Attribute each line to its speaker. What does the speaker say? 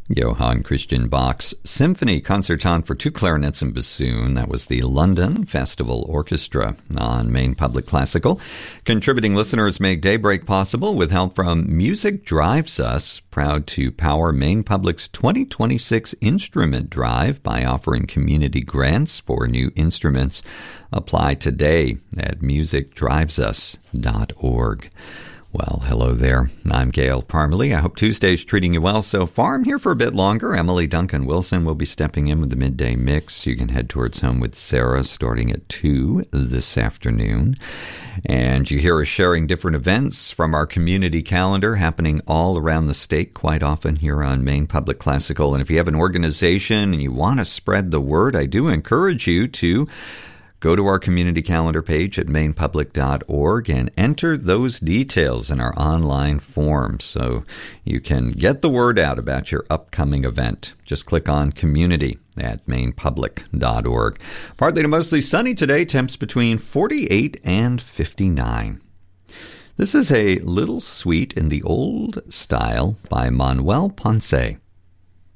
Speaker 1: Johann Christian Bach's Symphony Concertant for two clarinets and bassoon. That was the London Festival Orchestra on Maine Public Classical. Contributing listeners make Daybreak possible with help from Music Drives Us, proud to power Maine Public's 2026 Instrument Drive by offering community grants for new instruments. Apply today at musicdrivesus.org. Well, hello there. I'm Gail Parmalee. I hope Tuesday's treating you well so far. I'm here for a bit longer. Emily Duncan Wilson will be stepping in with the midday mix. You can head towards Home with Sarah starting at 2 this afternoon. And you hear us sharing different events from our community calendar happening all around the state quite often here on Maine Public Classical. And if you have an organization and you want to spread the word, I do encourage you to go to our community calendar page at mainepublic.org and enter those details in our online form so you can get the word out about your upcoming event. Just click on Community at mainepublic.org. Partly to mostly sunny today, temps between 48 and 59. This is a little suite in the old style by Manuel Ponce.